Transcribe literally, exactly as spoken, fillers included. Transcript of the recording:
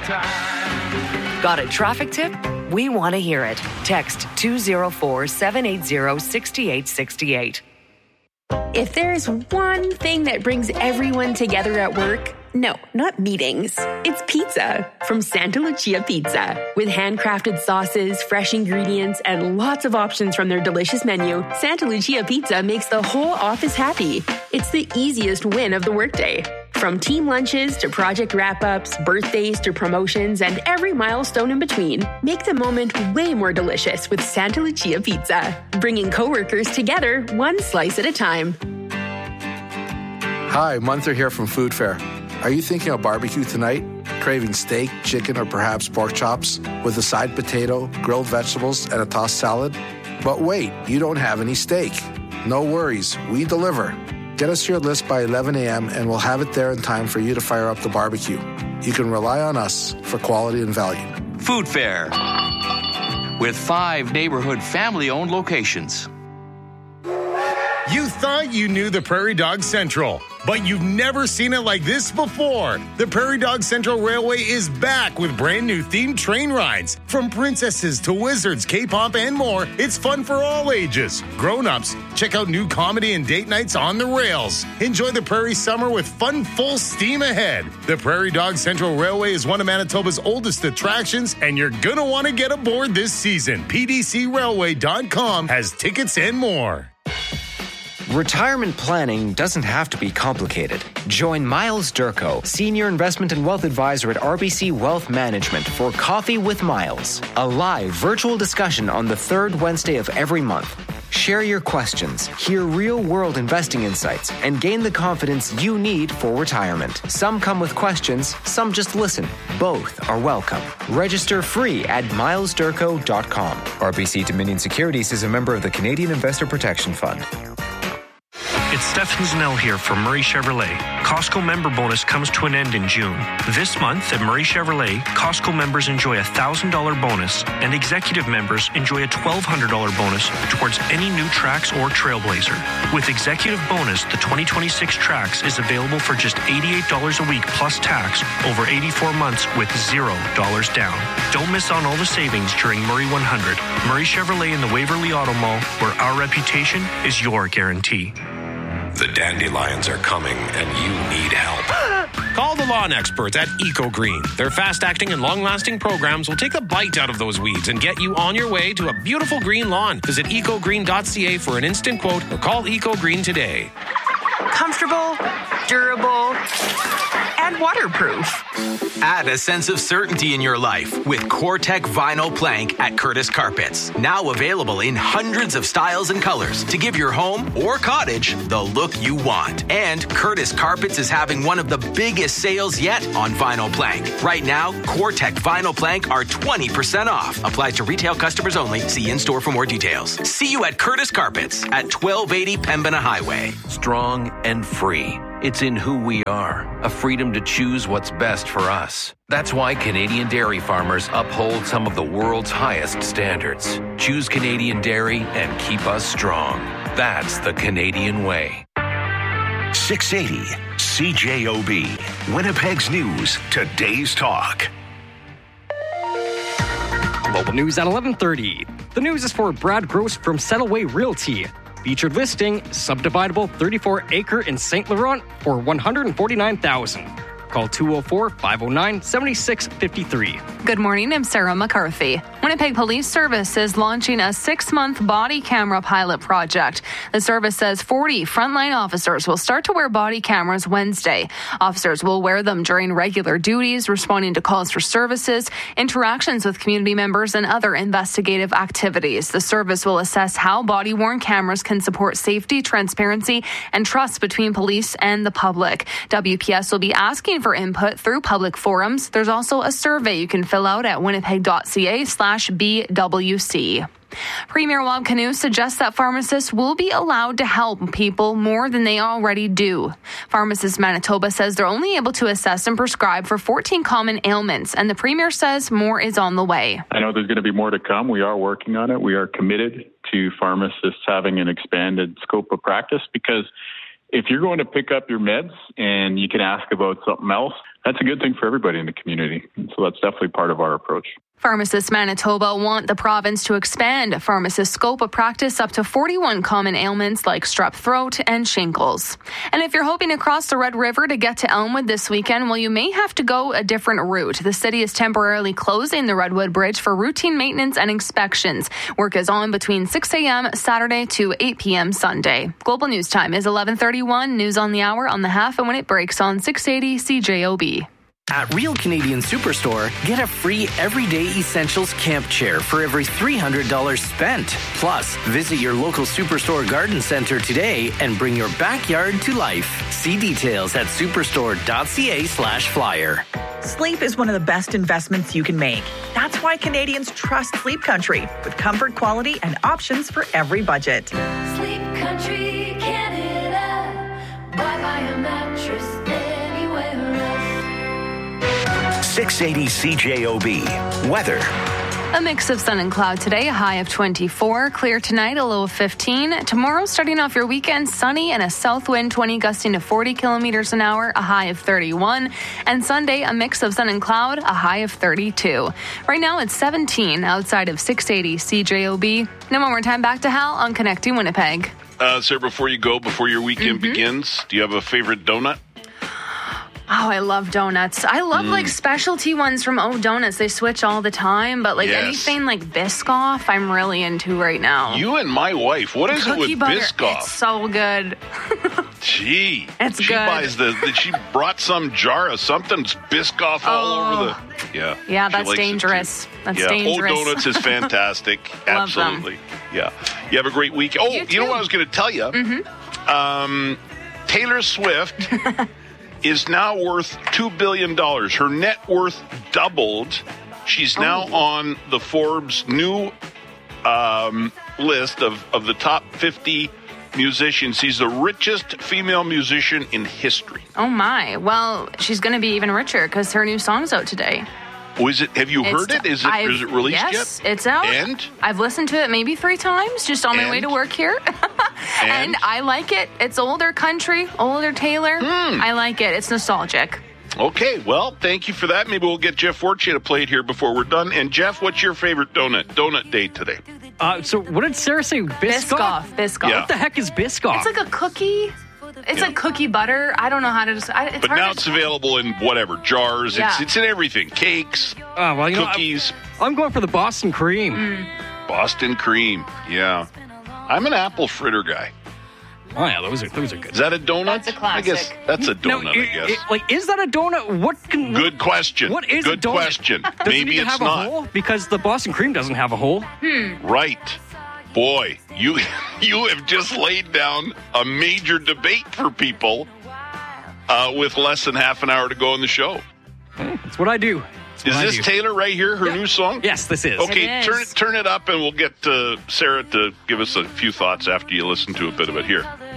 time. Got a traffic tip? We want to hear it. Text two oh four, seven eight zero, six eight six eight. If there's one thing that brings everyone together at work, no, not meetings. It's pizza from Santa Lucia Pizza. With handcrafted sauces, fresh ingredients, and lots of options from their delicious menu, Santa Lucia Pizza makes the whole office happy. It's the easiest win of the workday. From team lunches to project wrap-ups, birthdays to promotions, and every milestone in between, make the moment way more delicious with Santa Lucia Pizza. Bringing coworkers together one slice at a time. Hi, Munther here from Food Fair. Are you thinking of barbecue tonight? Craving steak, chicken, or perhaps pork chops with a side potato, grilled vegetables, and a tossed salad? But wait, you don't have any steak. No worries, we deliver. Get us your list by eleven a.m. and we'll have it there in time for you to fire up the barbecue. You can rely on us for quality and value. Food Fair, with five neighborhood family-owned locations. You thought you knew the Prairie Dog Central, but you've never seen it like this before. The Prairie Dog Central Railway is back with brand new themed train rides. From princesses to wizards, K-pop, and more, it's fun for all ages. Grown-ups, check out new comedy and date nights on the rails. Enjoy the Prairie Summer with fun full steam ahead. The Prairie Dog Central Railway is one of Manitoba's oldest attractions, and you're gonna want to get aboard this season. P D C railway dot com has tickets and more. Retirement planning doesn't have to be complicated. Join Miles Durko, Senior Investment and Wealth Advisor at R B C Wealth Management for Coffee with Miles, a live virtual discussion on the third Wednesday of every month. Share your questions, hear real-world investing insights, and gain the confidence you need for retirement. Some come with questions, some just listen. Both are welcome. Register free at miles durko dot com. R B C Dominion Securities is a member of the Canadian Investor Protection Fund. It's Stefan Zanell here from Murray Chevrolet. Costco member bonus comes to an end in June. This month at Murray Chevrolet, Costco members enjoy a one thousand dollars bonus and executive members enjoy a twelve hundred dollars bonus towards any new Trax or Trailblazer. With executive bonus, the twenty twenty-six Trax is available for just eighty-eight dollars a week plus tax over eighty-four months with zero dollars down. Don't miss on all the savings during Murray one hundred. Murray Chevrolet in the Waverly Auto Mall, where our reputation is your guarantee. The dandelions are coming and you need help. Call the lawn experts at EcoGreen. Their fast-acting and long-lasting programs will take the bite out of those weeds and get you on your way to a beautiful green lawn. Visit eco green dot c a for an instant quote or call EcoGreen today. Comfortable, durable, and waterproof. Add a sense of certainty in your life with CoreTech Vinyl Plank at Curtis Carpets. Now available in hundreds of styles and colors to give your home or cottage the look you want. And Curtis Carpets is having one of the biggest sales yet on vinyl plank. Right now, CoreTech Vinyl Plank are twenty percent off. Applies to retail customers only. See in-store for more details. See you at Curtis Carpets at twelve eighty Pembina Highway. Strong and free. It's in who we are, a freedom to choose what's best for us. That's why Canadian dairy farmers uphold some of the world's highest standards. Choose Canadian dairy and keep us strong. That's the Canadian way. six eighty C J O B, Winnipeg's News, today's talk. Local news at eleven thirty. The news is for Brad Gross from Settleway Realty. Featured listing, subdividable thirty-four acre in Saint Laurent for one hundred forty-nine thousand dollars. Call two oh four, five oh nine, seven six five three. Good morning, I'm Sarah McCarthy. Winnipeg Police Service is launching a six-month body camera pilot project. The service says forty frontline officers will start to wear body cameras Wednesday. Officers will wear them during regular duties, responding to calls for services, interactions with community members, and other investigative activities. The service will assess how body-worn cameras can support safety, transparency, and trust between police and the public. W P S will be asking for input through public forums. There's also a survey you can fill out at winnipeg dot c a slash B W C. Premier Wab Kinew suggests that pharmacists will be allowed to help people more than they already do. Pharmacists Manitoba says they're only able to assess and prescribe for fourteen common ailments, and the Premier says more is on the way. I know there's going to be more to come. We are working on it. We are committed to pharmacists having an expanded scope of practice, because if you're going to pick up your meds and you can ask about something else, that's a good thing for everybody in the community. So that's definitely part of our approach. Pharmacists Manitoba want the province to expand pharmacists' scope of practice up to forty-one common ailments like strep throat and shingles. And if you're hoping to cross the Red River to get to Elmwood this weekend, well, you may have to go a different route. The city is temporarily closing the Redwood Bridge for routine maintenance and inspections. Work is on between six a.m. Saturday to eight p.m. Sunday. Global News Time is eleven thirty-one. News on the hour on the half and when it breaks on six eighty C J O B. At Real Canadian Superstore, get a free Everyday Essentials camp chair for every three hundred dollars spent. Plus, visit your local Superstore garden center today and bring your backyard to life. See details at superstore.ca slash flyer. Sleep is one of the best investments you can make. That's why Canadians trust Sleep Country, with comfort, quality, and options for every budget. Sleep Country, Canada. Buy, buy a mattress anywhere else. six eighty C J O B. Weather. A mix of sun and cloud today, a high of twenty-four. Clear tonight, a low of fifteen. Tomorrow, starting off your weekend, sunny and a south wind twenty gusting to forty kilometers an hour, a high of thirty-one. And Sunday, a mix of sun and cloud, a high of thirty-two. Right now, it's seventeen outside of six eighty C J O B. Now one more time, back to Hal on Connecting Winnipeg. Uh, Sarah, before you go, before your weekend Mm-hmm. begins, do you have a favorite donut? Oh, I love donuts. I love Mm. like specialty ones from O Donuts. They switch all the time, but like Yes. anything like Biscoff, I'm really into right now. You and my wife. What is Cookie it with butter, Biscoff? It's so good. Gee, It's she good. buys the, the. She brought some jar of something. It's Biscoff all Oh. over the. Yeah, Yeah, she that's likes it dangerous. too. That's yeah. dangerous. O Donuts is fantastic. Love them. Absolutely. Yeah. You have a great week. Oh, you, know what I was going to tell you? Mm-hmm. Um, Taylor Swift is now worth two billion dollars. Her net worth doubled. She's now Oh. on the Forbes new um, list of, of the top fifty musicians. She's the richest female musician in history. Oh my. Well, she's going to be even richer because her new song's out today. Oh, is it? Have you It's- heard it? Is it? I've- Is it released yes, yet? it's out. And? I've listened to it maybe three times just on my And? way to work here. And? and I like it. It's older country, older Taylor. Hmm. I like it. It's nostalgic. Okay, well, thank you for that. Maybe we'll get Jeff Fortier to play it here before we're done. And Jeff, what's your favorite donut? Donut day today. Uh, so what did Sarah say? Biscoff? Biscoff. Biscoff. Yeah. What the heck is Biscoff? It's like a cookie. It's Yeah. like cookie butter. I don't know how to describe it. But now it's available in whatever, jars. Yeah. It's it's in everything. Cakes, Oh, well, you know, cookies, I'm, I'm going for the Boston cream. Mm. Boston cream. Yeah. I'm an apple fritter guy. Oh, yeah, those are those are good. Is that a donut? That's a I guess classic. that's a No, donut, it- I guess. it- like, is that a donut? What can? Good question. What is Good a donut? question. Does Maybe it even it's have not. a hole? Because the Boston cream doesn't have a hole. Right. Boy, you you have just laid down a major debate for people uh, with less than half an hour to go in the show. That's what I do. That's Is what I this do. Taylor right here, her Yeah. new song? Yes, this is. Okay, It is. turn it turn it up, and we'll get uh, Sarah to give us a few thoughts after you listen to a bit of it here.